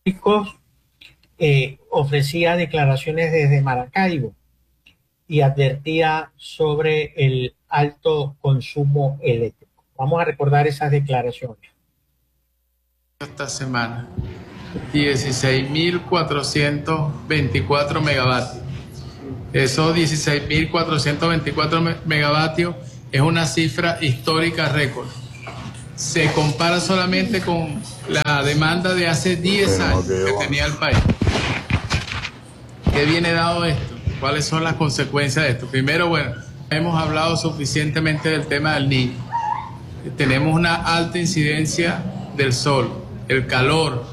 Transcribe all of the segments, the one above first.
ofrecía declaraciones desde Maracaibo y advertía sobre el alto consumo eléctrico. Vamos a recordar esas declaraciones. Esta semana, 16.424 megavatios. Esos 16.424 megavatios es una cifra histórica récord. Se compara solamente con la demanda de hace 10 años que tenía el país. ¿Qué viene dado esto? ¿Cuáles son las consecuencias de esto? Primero, bueno, hemos hablado suficientemente del tema del Niño. Tenemos una alta incidencia del sol, el calor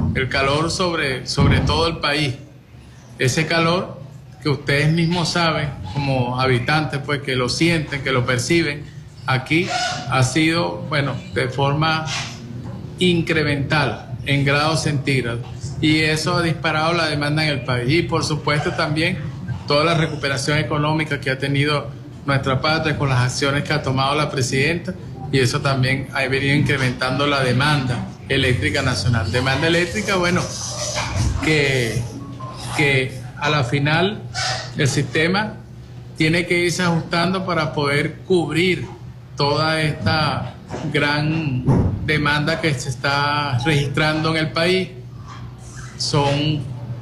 sobre todo el país. Ese calor que ustedes mismos saben, como habitantes, pues que lo sienten, que lo perciben, aquí ha sido, bueno, de forma incremental, en grados centígrados. Y eso ha disparado la demanda en el país. Y por supuesto también toda la recuperación económica que ha tenido nuestra patria con las acciones que ha tomado la presidenta, y eso también ha venido incrementando la demanda eléctrica nacional. Demanda eléctrica, bueno, que a la final el sistema tiene que irse ajustando para poder cubrir toda esta gran demanda que se está registrando en el país. Son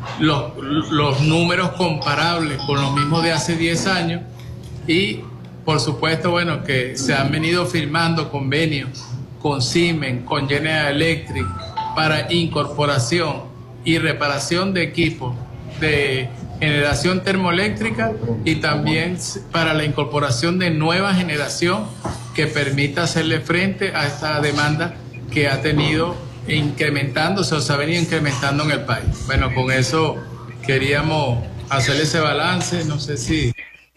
los números comparables con los mismos de hace 10 años y por supuesto, bueno, que se han venido firmando convenios con Siemens, con General Electric para incorporación y reparación de equipos de generación termoeléctrica y también para la incorporación de nueva generación que permita hacerle frente a esta demanda que ha tenido incrementándose o se ha venido incrementando en el país. Bueno, con eso queríamos hacer ese balance, no sé si...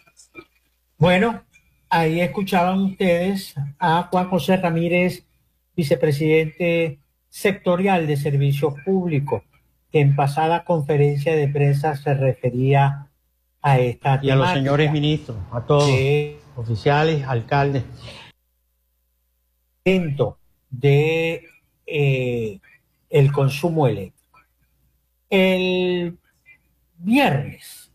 Bueno, ahí escuchaban ustedes a Juan José Ramírez, vicepresidente sectorial de Servicios Públicos, que en pasada conferencia de prensa se refería a esta temática. Y a los señores ministros, a todos, oficiales, alcaldes. De el consumo eléctrico. El viernes,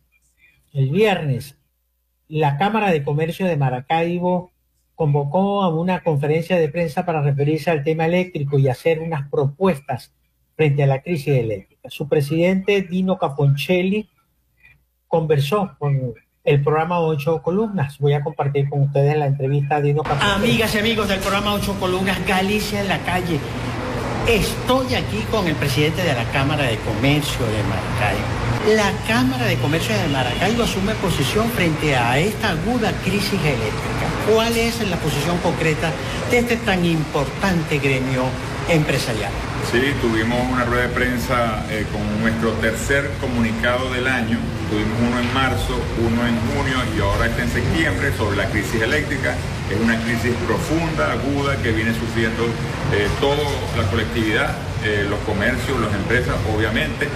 la Cámara de Comercio de Maracaibo convocó a una conferencia de prensa para referirse al tema eléctrico y hacer unas propuestas frente a la crisis eléctrica. Su presidente, Dino Caponcelli, conversó con el programa 8 Columnas. Voy a compartir con ustedes la entrevista de Dino Caponcelli. Amigas y amigos del programa 8 Columnas, Galicia en la calle. Estoy aquí con el presidente de la Cámara de Comercio de Maracaibo. La Cámara de Comercio de Maracaibo asume posición frente a esta aguda crisis eléctrica. ¿Cuál es la posición concreta de este tan importante gremio empresarial? Sí, tuvimos una rueda de prensa con nuestro tercer comunicado del año. Tuvimos uno en marzo, uno en junio y ahora está en septiembre sobre la crisis eléctrica. Es una crisis profunda, aguda, que viene sufriendo toda la colectividad, los comercios, las empresas, obviamente.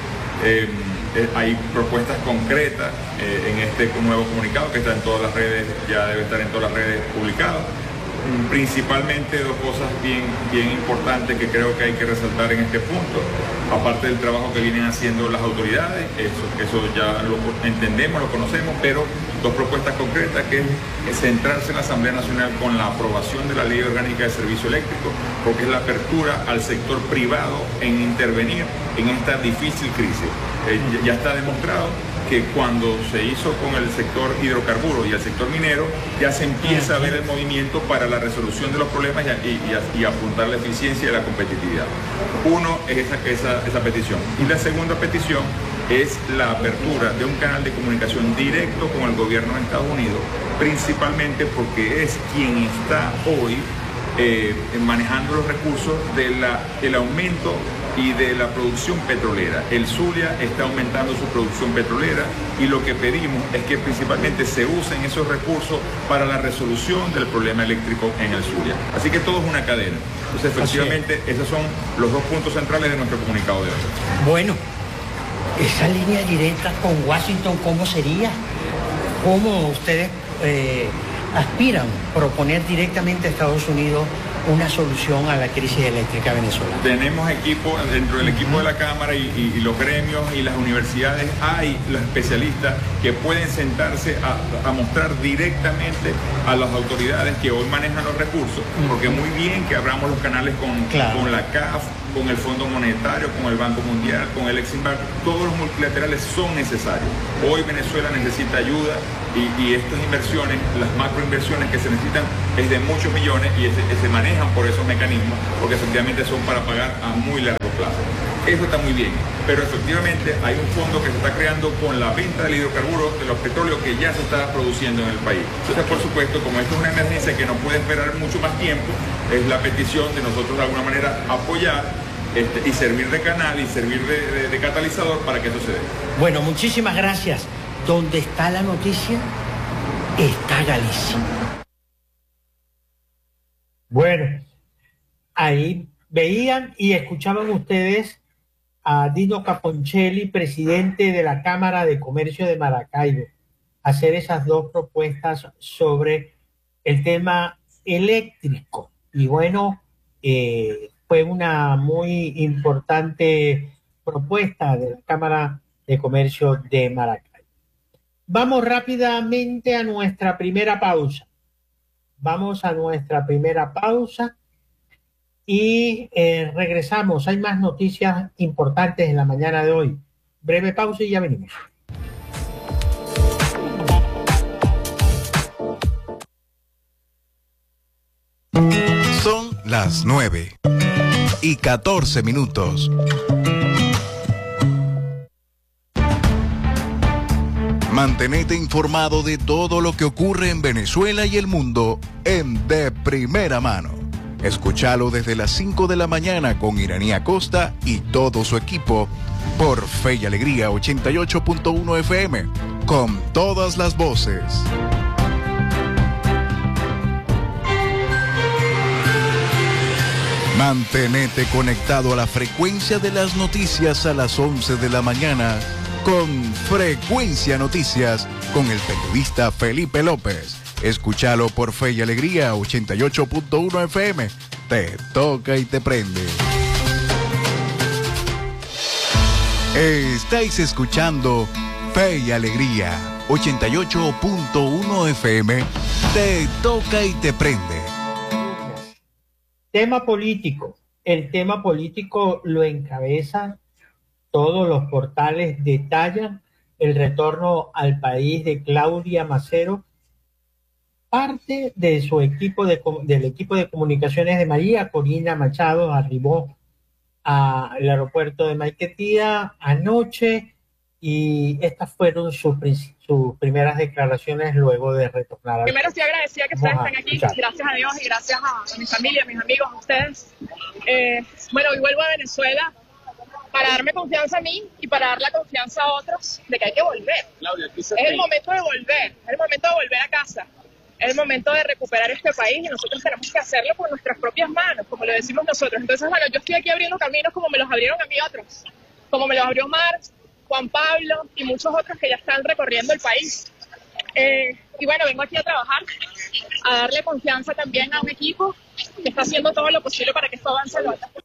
Hay propuestas concretas en este nuevo comunicado que está en todas las redes, ya debe estar en todas las redes publicado. Principalmente dos cosas bien importantes que creo que hay que resaltar en este punto, aparte del trabajo que vienen haciendo las autoridades, eso ya lo entendemos, lo conocemos, pero dos propuestas concretas, que es centrarse en la Asamblea Nacional con la aprobación de la Ley Orgánica de Servicio Eléctrico, porque es la apertura al sector privado en intervenir en esta difícil crisis. Ya está demostrado que cuando se hizo con el sector hidrocarburo y el sector minero, ya se empieza a ver el movimiento para la resolución de los problemas y apuntar la eficiencia y la competitividad. Uno es esa petición. Y la segunda petición es la apertura de un canal de comunicación directo con el gobierno de Estados Unidos, principalmente porque es quien está hoy manejando los recursos del aumento y de la producción petrolera. El Zulia está aumentando su producción petrolera y lo que pedimos es que principalmente se usen esos recursos para la resolución del problema eléctrico en el Zulia. Así que todo es una cadena. Entonces, efectivamente, esos son los dos puntos centrales de nuestro comunicado de hoy. Bueno, esa línea directa con Washington, ¿cómo sería? ¿Cómo ustedes aspiran proponer directamente a Estados Unidos una solución a la crisis eléctrica venezolana? Tenemos equipo, dentro del equipo de la Cámara y los gremios y las universidades, hay los especialistas que pueden sentarse a mostrar directamente a las autoridades que hoy manejan los recursos, porque muy bien que abramos los canales con la CAF, con el Fondo Monetario, con el Banco Mundial, con el Exim Bank, todos los multilaterales son necesarios. Hoy Venezuela necesita ayuda y estas inversiones, las macroinversiones que se necesitan, es de muchos millones y se manejan por esos mecanismos, porque efectivamente son para pagar a muy largo plazo. Eso está muy bien, pero efectivamente hay un fondo que se está creando con la venta del hidrocarburo, de los petróleos que ya se está produciendo en el país. Entonces, por supuesto, como esto es una emergencia que no puede esperar mucho más tiempo, es la petición de nosotros de alguna manera apoyar y servir de canal y servir de catalizador para que esto se dé. Bueno, muchísimas gracias. ¿Dónde está la noticia? Está Galicia. Bueno, ahí veían y escuchaban ustedes a Dino Caponcelli, presidente de la Cámara de Comercio de Maracaibo, hacer esas dos propuestas sobre el tema eléctrico. Y bueno, fue una muy importante propuesta de la Cámara de Comercio de Maracaibo. Vamos rápidamente a nuestra primera pausa. Vamos a nuestra primera pausa y regresamos. Hay más noticias importantes en la mañana de hoy. Breve pausa y ya venimos. Son las 9:14. Mantenete informado de todo lo que ocurre en Venezuela y el mundo en De Primera Mano. Escúchalo desde las 5 de la mañana con Iraní Acosta y todo su equipo por Fe y Alegría 88.1 FM, con todas las voces. Mantenete conectado a la frecuencia de las noticias a las 11 de la mañana con Frecuencia Noticias con el periodista Felipe López. Escúchalo por Fe y Alegría 88.1 FM. Te toca y te prende. Estáis escuchando Fe y Alegría 88.1 FM. Te toca y te prende. Tema político. El tema político lo encabeza, todos los portales detallan el retorno al país de Claudia Macero. Parte de su equipo del equipo de comunicaciones de María Corina Machado arribó al aeropuerto de Maiquetía anoche y estas fueron sus primeras declaraciones luego de retornar. Primero estoy agradecida que ustedes estén aquí, gracias a Dios y gracias a mi familia, a mis amigos, a ustedes. Bueno, hoy vuelvo a Venezuela para darme confianza a mí y para dar la confianza a otros de que hay que volver. Es el momento de volver, es el momento de volver a casa. Es el momento de recuperar este país y nosotros tenemos que hacerlo con nuestras propias manos, como lo decimos nosotros. Entonces, bueno, yo estoy aquí abriendo caminos como me los abrieron a mí otros, como me los abrió Marx, Juan Pablo y muchos otros que ya están recorriendo el país. Y bueno, vengo aquí a trabajar, a darle confianza también a un equipo que está haciendo todo lo posible para que esto avance lo antes.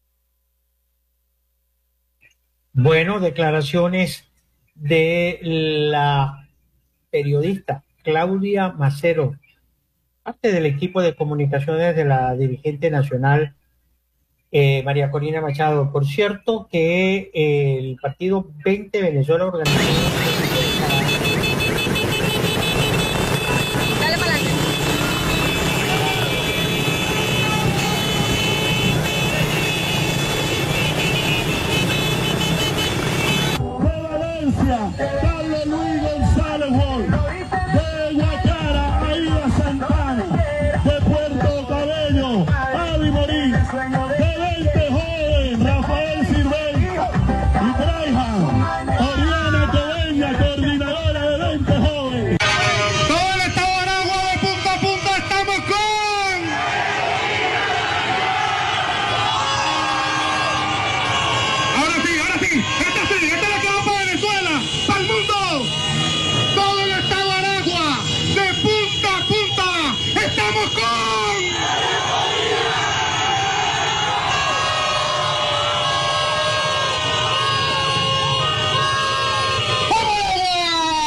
Bueno, declaraciones de la periodista Claudia Macero, parte del equipo de comunicaciones de la dirigente nacional María Corina Machado. Por cierto, que el partido 20 Venezuela organizó